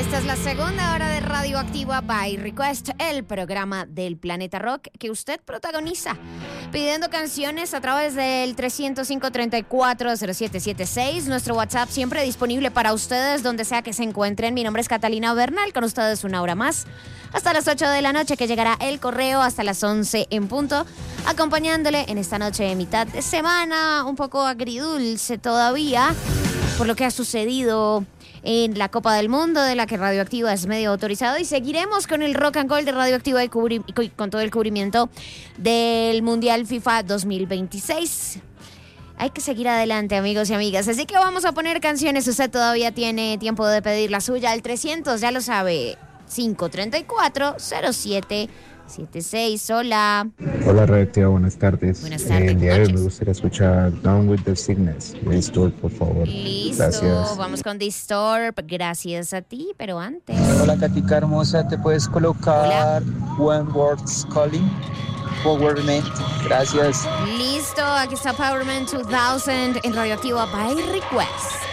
Esta es la segunda hora de Radioactiva by Request, el programa del Planeta Rock que usted protagoniza, pidiendo canciones a través del 305-340776, nuestro WhatsApp siempre disponible para ustedes donde sea que se encuentren. Mi nombre es Catalina Bernal, con ustedes una hora más, hasta las 8 de la noche, que llegará el correo hasta las 11 en punto, acompañándole en esta noche de mitad de semana, un poco agridulce todavía, por lo que ha sucedido en la Copa del Mundo, de la que Radioactiva es medio autorizado, y seguiremos con el rock and roll de Radioactiva y con todo el cubrimiento del Mundial FIFA 2026. Hay que seguir adelante, amigos y amigas, así que vamos a poner canciones. Usted todavía tiene tiempo de pedir la suya al 300, ya lo sabe, 534-0776. Hola. Hola, Radioactiva, buenas tardes. Buenas tardes. El día de hoy me gustaría escuchar Down with the Sickness de Disturb, por favor. Listo, gracias. Vamos con Disturb. Gracias a ti, pero antes. Hola, Katica hermosa, ¿te puedes colocar When Words Calling? Powerment, gracias. Listo, aquí está Powerman 2000 en Radioactiva by Request.